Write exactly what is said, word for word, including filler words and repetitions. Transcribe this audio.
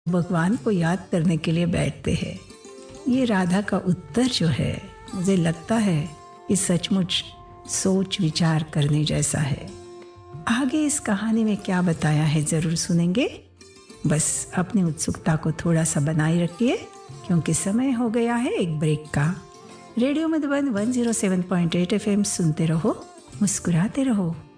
भगवान को याद करने के लिए बैठते हैं। ये राधा का उत्तर जो है, मुझे लगता है कि सचमुच सोच विचार करने जैसा है। आगे इस कहानी में क्या बताया है ज़रूर सुनेंगे। बस अपनी उत्सुकता को थोड़ा सा बनाए रखिए, क्योंकि समय हो गया है एक ब्रेक का। रेडियो मधुबन एक सौ सात पॉइंट आठ एफ एम सुनते रहो, मुस्कुराते रहो।